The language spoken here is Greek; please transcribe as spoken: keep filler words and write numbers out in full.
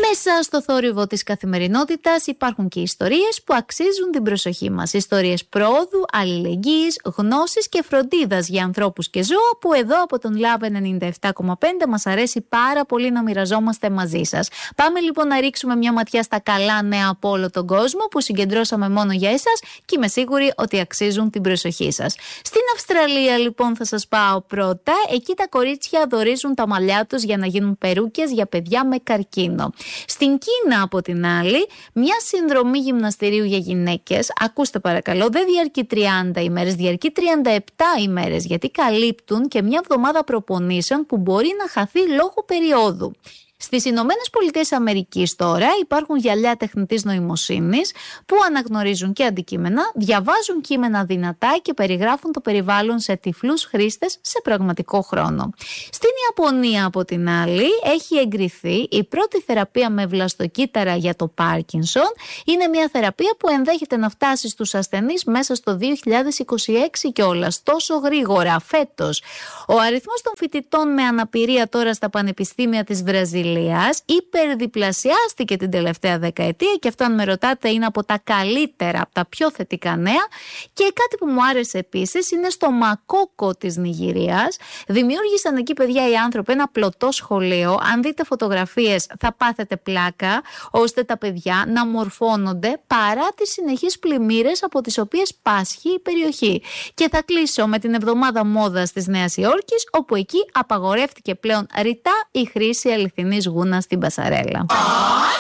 Μέσα στο θόρυβο της καθημερινότητας υπάρχουν και ιστορίες που αξίζουν την προσοχή μας. Ιστορίες πρόοδου, αλληλεγγύης, γνώσης και φροντίδας για ανθρώπους και ζώα, που εδώ από τον Love ενενήντα επτά κόμμα πέντε μας αρέσει πάρα πολύ να μοιραζόμαστε μαζί σας. Πάμε λοιπόν να ρίξουμε μια ματιά στα καλά νέα από όλο τον κόσμο που συγκεντρώσαμε μόνο για εσάς και είμαι σίγουρη ότι αξίζουν την προσοχή σας. Στην Αυστραλία λοιπόν θα σας πάω πρώτα. Εκεί τα κορίτσια δωρίζουν τα μαλλιά τους για να γίνουν περούκες για παιδιά με καρκίνο. Στην Κίνα από την άλλη, μια συνδρομή γυμναστηρίου για γυναίκες, ακούστε παρακαλώ, δεν διαρκεί τριάντα ημέρες, διαρκεί τριάντα επτά ημέρες, γιατί καλύπτουν και μια εβδομάδα προπονήσεων που μπορεί να χαθεί λόγω περίοδου. Στις Ηνωμένες Πολιτείες Αμερικής τώρα υπάρχουν γυαλιά τεχνητής νοημοσύνης που αναγνωρίζουν και αντικείμενα, διαβάζουν κείμενα δυνατά και περιγράφουν το περιβάλλον σε τυφλούς χρήστες σε πραγματικό χρόνο. Στην Ιαπωνία από την άλλη έχει εγκριθεί η πρώτη θεραπεία με βλαστοκύτταρα για το Πάρκινσον. Είναι μια θεραπεία που ενδέχεται να φτάσει στους ασθενείς μέσα στο δύο χιλιάδες είκοσι έξι κιόλας, τόσο γρήγορα φέτος. Ο αριθμός των φοιτητών με αναπηρία τώρα στα πανεπιστήμια της Βραζιλίας υπερδιπλασιάστηκε την τελευταία δεκαετία και αυτό, αν με ρωτάτε, είναι από τα καλύτερα, από τα πιο θετικά νέα. Και κάτι που μου άρεσε επίσης είναι στο Μακόκο της Νιγηρίας. Δημιούργησαν εκεί, παιδιά, οι άνθρωποι ένα πλωτό σχολείο. Αν δείτε φωτογραφίες θα πάθετε πλάκα, ώστε τα παιδιά να μορφώνονται παρά τις συνεχείς πλημμύρες από τις οποίες πάσχει η περιοχή. Και θα κλείσω με την εβδομάδα μόδας της Νέας Υόρκης, όπου εκεί απαγορεύτηκε πλέον ρητά η χρήση αληθινής γούνας στην πασαρέλα.